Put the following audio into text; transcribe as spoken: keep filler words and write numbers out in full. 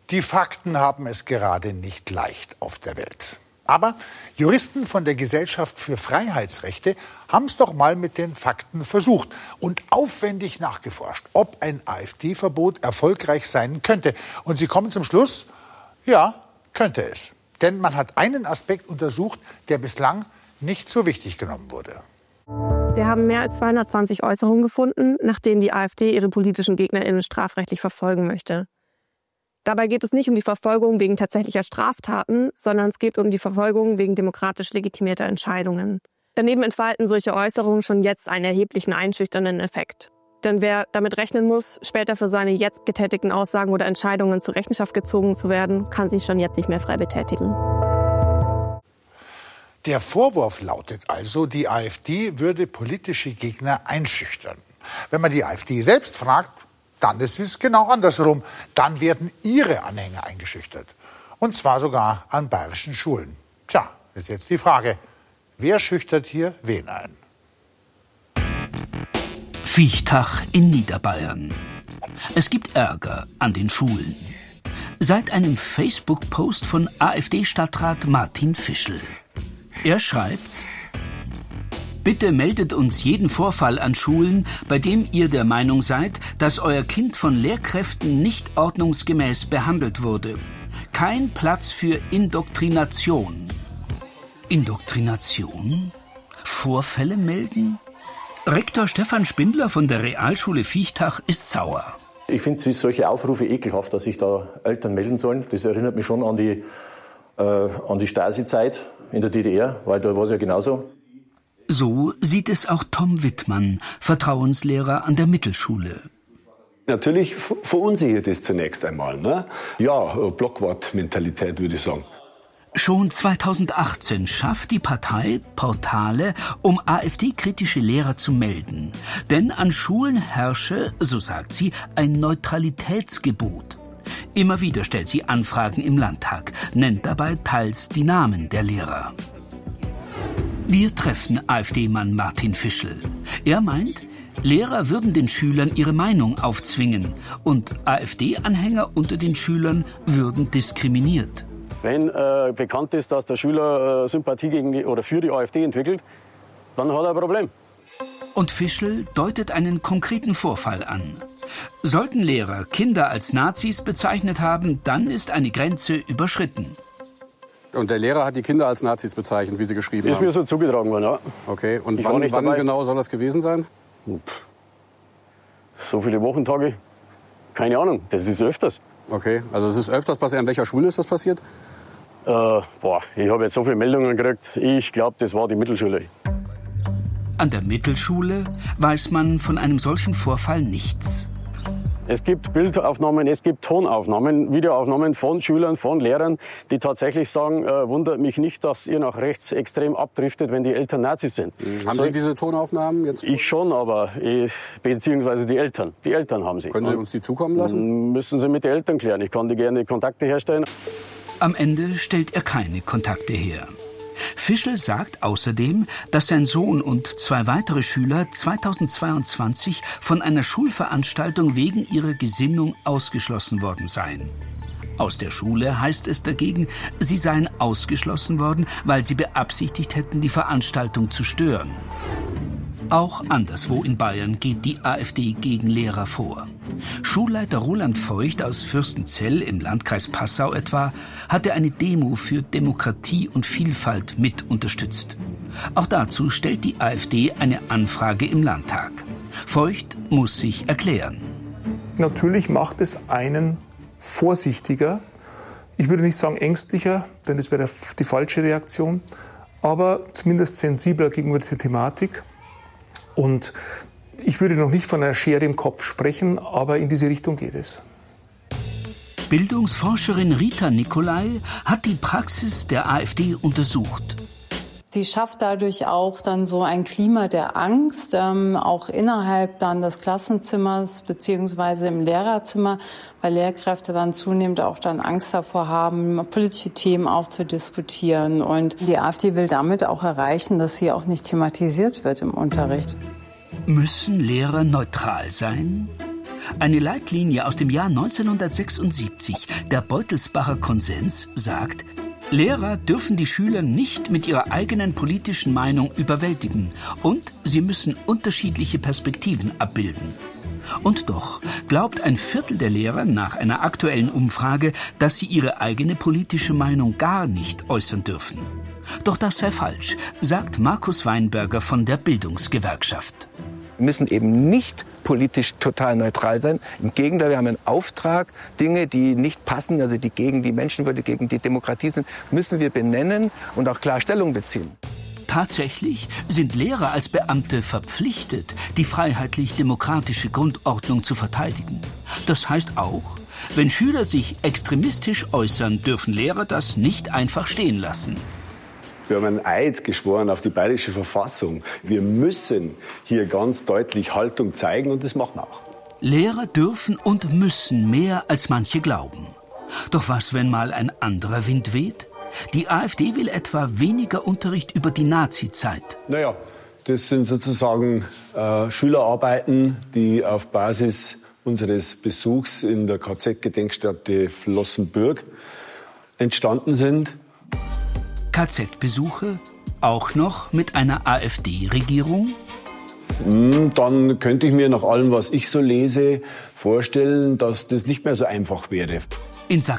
Die Fakten haben es gerade nicht leicht auf der Welt. Aber Juristen von der Gesellschaft für Freiheitsrechte haben es doch mal mit den Fakten versucht und aufwendig nachgeforscht, ob ein AfD-Verbot erfolgreich sein könnte. Und sie kommen zum Schluss, ja, könnte es. Denn man hat einen Aspekt untersucht, der bislang nicht so wichtig genommen wurde. Wir haben mehr als zweihundertzwanzig Äußerungen gefunden, nach denen die AfD ihre politischen GegnerInnen strafrechtlich verfolgen möchte. Dabei geht es nicht um die Verfolgung wegen tatsächlicher Straftaten, sondern es geht um die Verfolgung wegen demokratisch legitimierter Entscheidungen. Daneben entfalten solche Äußerungen schon jetzt einen erheblichen einschüchternden Effekt. Denn wer damit rechnen muss, später für seine jetzt getätigten Aussagen oder Entscheidungen zur Rechenschaft gezogen zu werden, kann sich schon jetzt nicht mehr frei betätigen. Der Vorwurf lautet also, die AfD würde politische Gegner einschüchtern. Wenn man die AfD selbst fragt, dann ist es genau andersrum. Dann werden ihre Anhänger eingeschüchtert. Und zwar sogar an bayerischen Schulen. Tja, ist jetzt die Frage, wer schüchtert hier wen ein? Viechtach in Niederbayern. Es gibt Ärger an den Schulen. Seit einem Facebook-Post von AfD-Stadtrat Martin Fischl. Er schreibt: Bitte meldet uns jeden Vorfall an Schulen, bei dem ihr der Meinung seid, dass euer Kind von Lehrkräften nicht ordnungsgemäß behandelt wurde. Kein Platz für Indoktrination. Indoktrination? Vorfälle melden? Rektor Stefan Spindler von der Realschule Viechtach ist sauer. Ich finde solche Aufrufe ekelhaft, dass sich da Eltern melden sollen. Das erinnert mich schon an die, äh, an die Stasi-Zeit in der D D R, weil da war es ja genauso. So sieht es auch Tom Wittmann, Vertrauenslehrer an der Mittelschule. Natürlich verunsichert es zunächst einmal, ne? Ja, Blockwortmentalität würde ich sagen. Schon zweitausendachtzehn schafft die Partei Portale, um AfD-kritische Lehrer zu melden. Denn an Schulen herrsche, so sagt sie, ein Neutralitätsgebot. Immer wieder stellt sie Anfragen im Landtag, nennt dabei teils die Namen der Lehrer. Wir treffen AfD-Mann Martin Fischl. Er meint, Lehrer würden den Schülern ihre Meinung aufzwingen und AfD-Anhänger unter den Schülern würden diskriminiert. Wenn äh, bekannt ist, dass der Schüler äh, Sympathie gegen die, oder für die AfD entwickelt, dann hat er ein Problem. Und Fischl deutet einen konkreten Vorfall an. Sollten Lehrer Kinder als Nazis bezeichnet haben, dann ist eine Grenze überschritten. Und der Lehrer hat die Kinder als Nazis bezeichnet, wie sie geschrieben ist haben? Ist mir so zugetragen worden, ja. Okay, und ich wann, wann genau soll das gewesen sein? So viele Wochentage? Keine Ahnung, das ist öfters. Okay, also es ist öfters passiert. An welcher Schule ist das passiert? Äh, boah, ich habe jetzt so viele Meldungen gekriegt. Ich glaube, das war die Mittelschule. An der Mittelschule weiß man von einem solchen Vorfall nichts. Es gibt Bildaufnahmen, es gibt Tonaufnahmen, Videoaufnahmen von Schülern, von Lehrern, die tatsächlich sagen, äh, wundert mich nicht, dass ihr nach rechts extrem abdriftet, wenn die Eltern Nazis sind. Mhm. Haben so, Sie diese Tonaufnahmen jetzt? Ich schon, aber ich, beziehungsweise die Eltern. Die Eltern haben sie. Können Sie uns die zukommen lassen? Müssen Sie mit den Eltern klären. Ich kann die gerne Kontakte herstellen. Am Ende stellt er keine Kontakte her. Fischl sagt außerdem, dass sein Sohn und zwei weitere Schüler zweitausendzweiundzwanzig von einer Schulveranstaltung wegen ihrer Gesinnung ausgeschlossen worden seien. Aus der Schule heißt es dagegen, sie seien ausgeschlossen worden, weil sie beabsichtigt hätten, die Veranstaltung zu stören. Auch anderswo in Bayern geht die AfD gegen Lehrer vor. Schulleiter Roland Feucht aus Fürstenzell im Landkreis Passau etwa hatte eine Demo für Demokratie und Vielfalt mit unterstützt. Auch dazu stellt die AfD eine Anfrage im Landtag. Feucht muss sich erklären. Natürlich macht es einen vorsichtiger. Ich würde nicht sagen ängstlicher, denn das wäre die falsche Reaktion, aber zumindest sensibler gegenüber der Thematik. Und ich würde noch nicht von einer Schere im Kopf sprechen, aber in diese Richtung geht es. Bildungsforscherin Rita Nicolai hat die Praxis der AfD untersucht. Sie schafft dadurch auch dann so ein Klima der Angst, ähm, auch innerhalb dann des Klassenzimmers beziehungsweise im Lehrerzimmer, weil Lehrkräfte dann zunehmend auch dann Angst davor haben, politische Themen auch zu diskutieren. Und die AfD will damit auch erreichen, dass sie auch nicht thematisiert wird im Unterricht. Müssen Lehrer neutral sein? Eine Leitlinie aus dem Jahr neunzehnhundertsechsundsiebzig, der Beutelsbacher Konsens, sagt, Lehrer dürfen die Schüler nicht mit ihrer eigenen politischen Meinung überwältigen und sie müssen unterschiedliche Perspektiven abbilden. Und doch glaubt ein Viertel der Lehrer nach einer aktuellen Umfrage, dass sie ihre eigene politische Meinung gar nicht äußern dürfen. Doch das sei falsch, sagt Markus Weinberger von der Bildungsgewerkschaft. Wir müssen eben nicht politisch total neutral sein. Im Gegenteil, wir haben einen Auftrag, Dinge, die nicht passen, also die gegen die Menschenwürde, gegen die Demokratie sind, müssen wir benennen und auch klar Stellung beziehen. Tatsächlich sind Lehrer als Beamte verpflichtet, die freiheitlich-demokratische Grundordnung zu verteidigen. Das heißt auch, wenn Schüler sich extremistisch äußern, dürfen Lehrer das nicht einfach stehen lassen. Wir haben einen Eid geschworen auf die bayerische Verfassung. Wir müssen hier ganz deutlich Haltung zeigen und das machen wir auch. Lehrer dürfen und müssen mehr, als manche glauben. Doch was, wenn mal ein anderer Wind weht? Die AfD will etwa weniger Unterricht über die Nazi-Zeit. Naja, das sind sozusagen äh, Schülerarbeiten, die auf Basis unseres Besuchs in der K Z-Gedenkstätte Flossenbürg entstanden sind. K Z-Besuche? Auch noch mit einer AfD-Regierung? Dann könnte ich mir nach allem, was ich so lese, vorstellen, dass das nicht mehr so einfach wäre. In